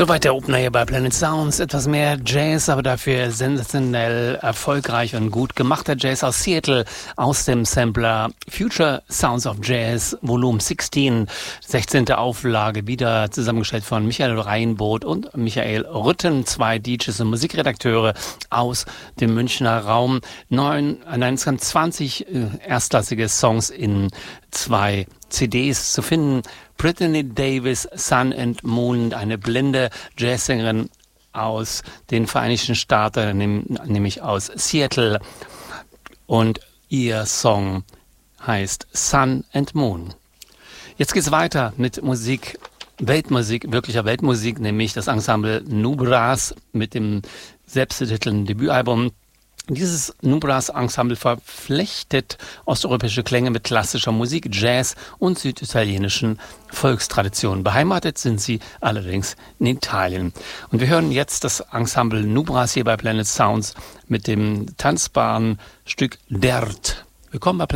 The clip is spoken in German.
Soweit der Opener hier bei Planet Sounds. Etwas mehr Jazz, aber dafür sensationell erfolgreich und gut gemachter Jazz aus Seattle, aus dem Sampler Future Sounds of Jazz, Volume 16, 16. Auflage, wieder zusammengestellt von Michael Reinboth und Michael Rütten, zwei DJs und Musikredakteure aus dem Münchner Raum. 20 erstklassige Songs in 2 CDs zu finden. Brittany Davis, Sun and Moon, eine blinde Jazzsängerin aus den Vereinigten Staaten, nämlich aus Seattle. Und ihr Song heißt Sun and Moon. Jetzt geht's weiter mit Musik, Weltmusik, wirklicher Weltmusik, nämlich das Ensemble Nubras mit dem selbstbetitelten Debütalbum. Dieses Nubras-Ensemble verflechtet osteuropäische Klänge mit klassischer Musik, Jazz und süditalienischen Volkstraditionen. Beheimatet sind sie allerdings in Italien. Und wir hören jetzt das Ensemble Nubras hier bei Planet Sounds mit dem tanzbaren Stück Dert. Willkommen bei